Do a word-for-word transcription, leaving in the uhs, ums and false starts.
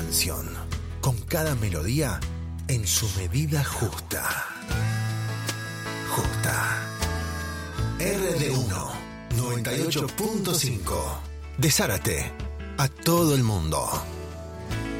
canción, con cada melodía en su medida justa. Justa. R D uno, noventa y ocho punto cinco. De Zárate a todo el mundo.